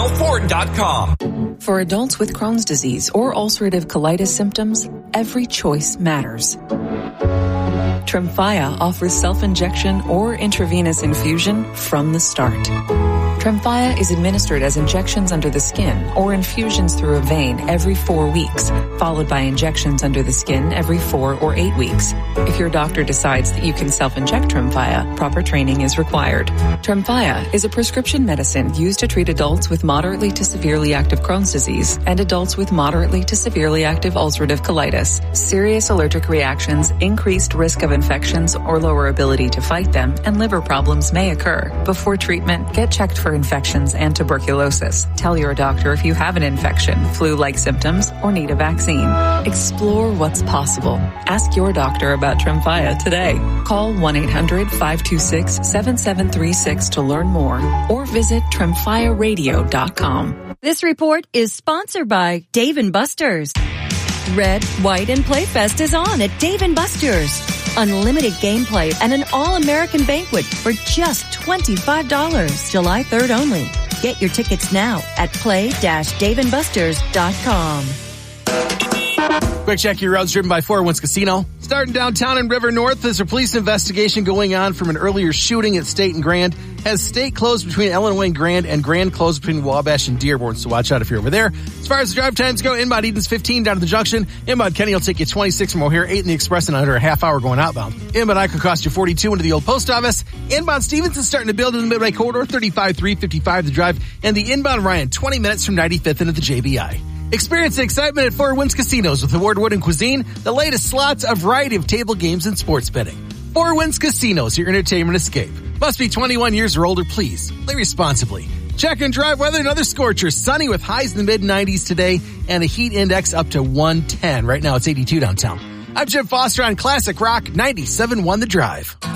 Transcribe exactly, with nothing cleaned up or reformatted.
casino ford dot com. For adults with Crohn's disease or ulcerative colitis symptoms, every choice matters. Tremfya offers self-injection or intravenous infusion from the start. Tremfya is administered as injections under the skin or infusions through a vein every four weeks, followed by injections under the skin every four or eight weeks. If your doctor decides that you can self-inject Tremfya, proper training is required. Tremfya is a prescription medicine used to treat adults with moderately to severely active Crohn's disease and adults with moderately to severely active ulcerative colitis. Serious allergic reactions, increased risk of infections or lower ability to fight them, and liver problems may occur. Before treatment, get checked for infections and tuberculosis. Tell your doctor if you have an infection, flu-like symptoms, or need a vaccine. Explore what's possible. Ask your doctor about Tremfya today. Call one eight hundred five two six seven seven three six to learn more or visit tremfya radio dot com. This report is sponsored by Dave and Buster's. Red, White, and Playfest is on at Dave and Buster's. Unlimited gameplay and an all-American banquet for just twenty-five dollars. July third only. Get your tickets now at play dash dave and busters dot com. Quick check your roads driven by Four Winds Casino. Starting downtown in River North, there's a police investigation going on from an earlier shooting at State and Grand. Has State closed between Illinois and Grand, and Grand closed between Wabash and Dearborn, so watch out if you're over there. As far as the drive times go, inbound Eden's fifteen down to the junction. Inbound Kenny will take you twenty-six from O'Hare, eight in the Express, and under a half hour going outbound. Inbound I could cost you forty-two into the old post office. Inbound Stevens is starting to build in the Midway Corridor, thirty-five three fifty-five the drive, and the inbound Ryan, twenty minutes from ninety-fifth into the J B I. Experience the excitement at Four Winds Casinos with award-winning cuisine, the latest slots, a variety of table games, and sports betting. Four Winds Casinos, your entertainment escape. Must be twenty-one years or older, please. Play responsibly. Check and drive weather, another scorcher. Sunny with highs in the mid nineties today and a heat index up to one ten. Right now it's eighty-two downtown. I'm Jim Foster on Classic Rock ninety-seven point one The Drive.